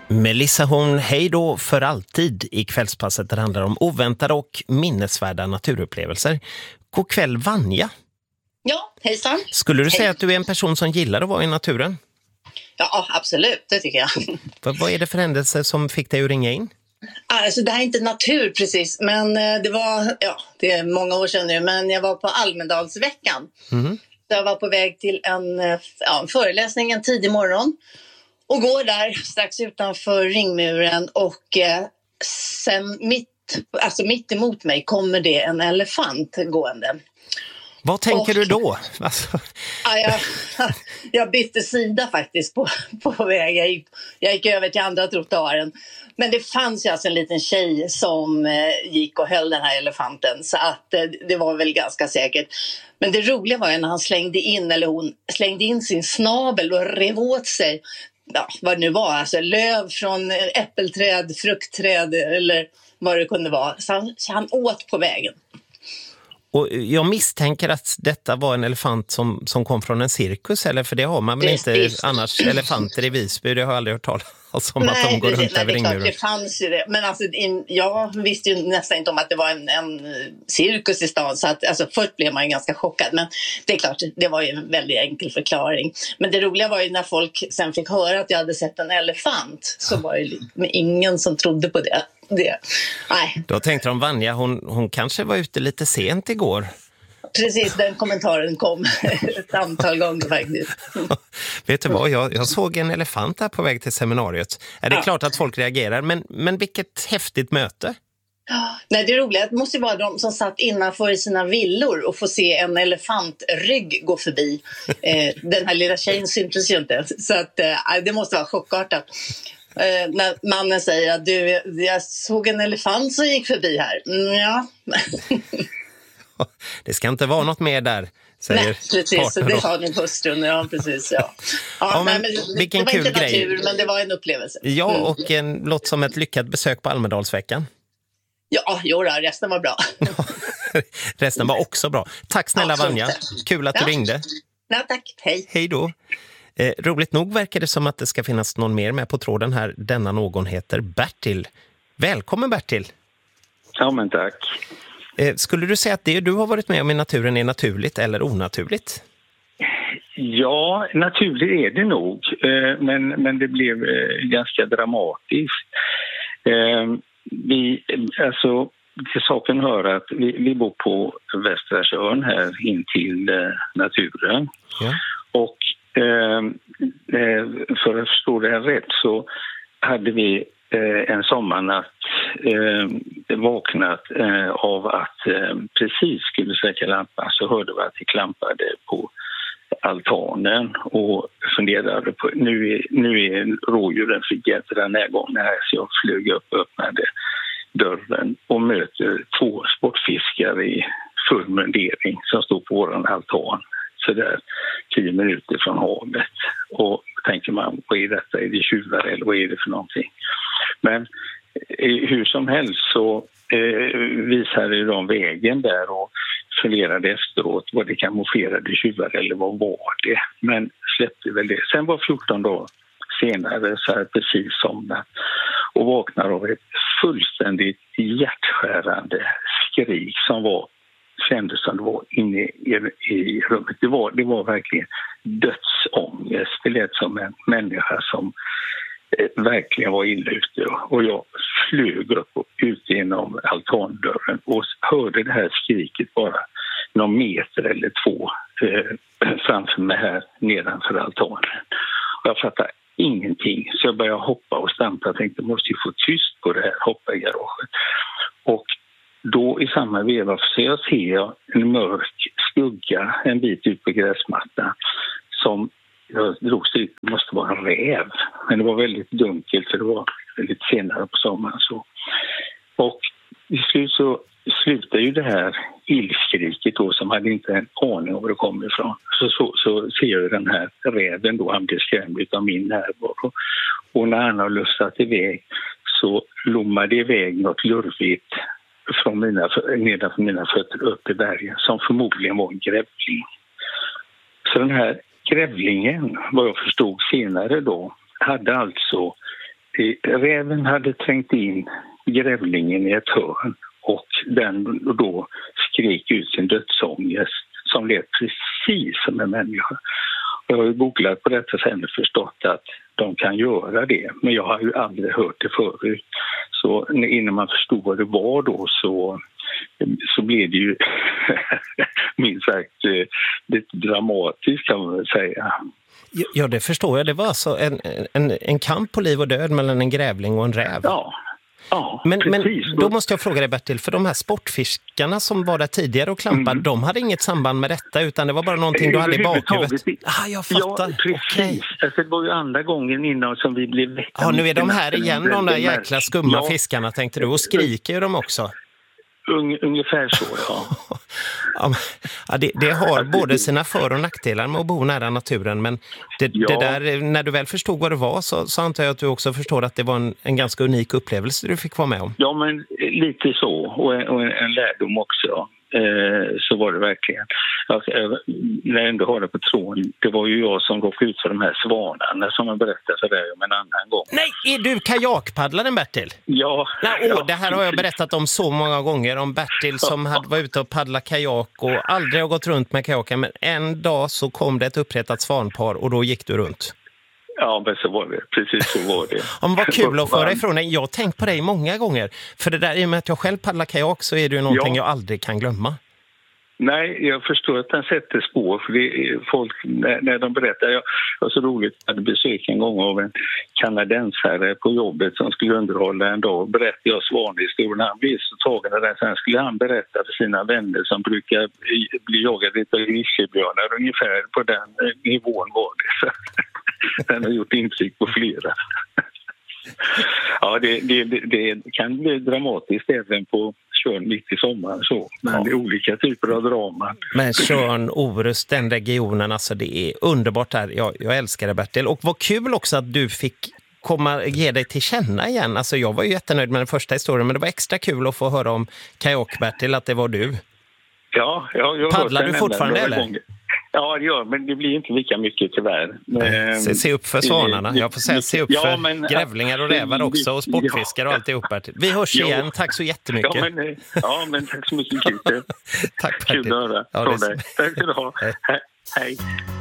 Melissa Horn, hej då för alltid i kvällspasset där det handlar om oväntade och minnesvärda naturupplevelser. God kväll Vanja. Ja, hejsan. Skulle du säga att du är en person som gillar att vara i naturen? Ja, absolut, det tycker jag. Vad är det för händelse som fick dig att ringa in? Alltså det här är inte natur precis, men det är många år sedan nu, men jag var på Almedalsveckan. Jag var på väg till en föreläsning en tidig morgon och går där strax utanför ringmuren och sen mitt emot mig kommer det en elefant gående. Vad tänker du då? Alltså. Jag bytte sida faktiskt på väg. Jag gick över till andra trottoaren. Men det fanns ju alltså en liten tjej som gick och höll den här elefanten. Så att det var väl ganska säkert. Men det roliga var ju när hon slängde in sin snabel och rev åt sig. Ja, vad det nu var. Alltså löv från äppelträd, fruktträd eller vad det kunde vara. Så han åt på vägen. Och jag misstänker att detta var en elefant som kom från en cirkus, eller för det har man väl inte annars elefanter i Visby, det har jag aldrig hört talas om. Att de går runt över ringmuren. Det fanns ju det, men alltså, jag visste ju nästan inte om att det var en cirkus i stan, så att, alltså, först blev man ganska chockad, men det är klart, det var ju en väldigt enkel förklaring. Men det roliga var ju när folk sen fick höra att jag hade sett en elefant, så var det ingen som trodde på det. Nej. Då tänkte de Vanja, hon kanske var ute lite sent igår. Precis, den kommentaren kom ett antal gånger faktiskt. Vet du vad, jag såg en elefant här på väg till seminariet. Det är klart att folk reagerar, men vilket häftigt möte. Nej, det roliga måste ju vara de som satt innanför i sina villor och får se en elefantrygg gå förbi. Den här lilla tjejen syntes ju inte, så att, det måste vara chockartat. När mannen säger att jag såg en elefant som gick förbi här. Ja. Det ska inte vara något mer där, säger Nej, precis, det har min hustrun. Ja, precis, men vilken det var kul inte grej. natur, men det var en upplevelse. Ja, och låt som ett lyckat besök på Almedalsveckan. Ja, resten var bra. Resten var också bra. Tack snälla Vanja, kul att du ringde. Ja, tack, hej. Hej då. Roligt nog verkar det som att det ska finnas någon mer med på tråden här. Denna någon heter Bertil. Välkommen Bertil. Ja, men tack. Skulle du säga att det du har varit med om i naturen är naturligt eller onaturligt? Ja, naturligt är det nog. Men det blev ganska dramatiskt. Till saken hör att vi bor på Västra Tjörn här in till naturen. Ja. Och för att förstå det här rätt så hade vi en sommarnatt vaknat av att precis skulle släcka lampan, så hörde vi att det klampade på altanen och funderade på nu är rådjuren fick inte den här gången här, så jag flög upp och öppnade dörren och möter 2 sportfiskare i full mundering som står på våran altan så där 10 minuter från havet, och tänker man, vad är detta? Är det tjuvar eller vad är det för någonting? Men hur som helst så visade de vägen där och funderade efteråt vad det kamouflerade tjuvar eller vad var det, men släppte väl det. Sen var 14 dagar senare så här precis somnat och vaknar av ett fullständigt hjärtskärande skrik som kändes som det var inne i rummet. Det var verkligen dödsångest. Det lät som en människa som verkligen var illa ute, och jag flög upp och ut genom altandörren och hörde det här skriket bara någon meter eller 2 framför mig här nedanför altanen. Och jag fattade ingenting, så jag började hoppa och stampa. Jag tänkte, jag måste ju få tyst på det här, hoppa i garaget. Och då i samma veva ser jag en mörk skugga en bit ut på gräsmattan som jag drog sig, det måste vara en räv. Men det var väldigt dunkelt för det var lite senare på sommaren. Så. Och i slut så slutar ju det här illskriket då, som hade inte en aning om var det kommer ifrån. Så ser jag den här räven då, han blir skrämd av min närvaro. Och när han har lustat iväg så lommar det iväg något lurvigt från nedanför mina fötter upp i bergen, som förmodligen var en grävling. Så den här grävlingen, vad jag förstod senare då, hade alltså räven hade trängt in grävlingen i ett hörn och den då skrek ut sin dödsångest som lät precis som en människa. Jag har ju googlat på detta sen och förstått att de kan göra det, men jag har ju aldrig hört det förut. Så innan man förstod vad det var då så blev det ju minst sagt lite dramatiskt, kan man väl säga. Ja, det förstår jag. Det var alltså en kamp på liv och död mellan en grävling och en räv. Ja, men precis. Då måste jag fråga dig, Bertil, för de här sportfiskarna som var där tidigare och klampade, de hade inget samband med detta, utan det var bara någonting du hade i bakhuvudet. Jag fattar. Ja, precis. Okay. Alltså, det var ju andra gången innan som vi blev väckta. Ja, nu är de här igen, de där jäkla skumma fiskarna, tänkte du, och skriker ju de också. Ungefär så, ja. Det har både sina för- och nackdelar med att bo nära naturen, men det där, när du väl förstod vad det var så antar jag att du också förstår att det var en ganska unik upplevelse du fick vara med om. Ja, men lite så, och en lärdom också. Så var det verkligen. När jag ändå har det på tråden, det var ju jag som råkade ut för de här svanarna som jag berättade för dig om en annan gång. Nej, är du kajakpaddlaren, Bertil? Ja. Det här har jag berättat om så många gånger, om Bertil som var ute och paddla kajak och aldrig har gått runt med kajaken, men en dag så kom det ett upprättat svanpar och då gick du runt. Ja, men så var det. Precis så var det. Vad kul att föra ifrån dig. Jag har tänkt på dig många gånger. För det där, i och med att jag själv paddlar kajak, så är det ju någonting jag aldrig kan glömma. Nej, jag förstår att den sätter spår. För det är folk, när de berättar, jag var så roligt att jag hade besök en gång av en kanadensare på jobbet som skulle underhålla en dag. Berättade jag svanhistorien. Han blev så tagen av det. Sen skulle han berätta för sina vänner som brukar bli jagade av grizzlybjörnar. Ungefär på den nivån var det. Den har gjort intryck på flera. Ja, det kan bli dramatiskt även på Tjörn mitt i sommaren så. Men det är olika typer av drama. Men Tjörn, Orust, den regionen, alltså det är underbart här. Jag älskar det, Bertil. Och vad kul också att du fick ge dig till känna igen. Alltså jag var ju jättenöjd med den första historien, men det var extra kul att få höra om kajak, Bertil, att det var du. Ja, jag paddlar du fortfarande eller? Gånger. Ja, det gör, men det blir inte lika mycket tyvärr. Se upp för svanarna. Jag får säga se upp för grävlingar och rävar också och sportfiskare och alltihop. Vi hörs igen. Tack så jättemycket. Ja, men tack så mycket. Tack, Bertil. Kul att höra från dig. Tack ska du ha. Hej.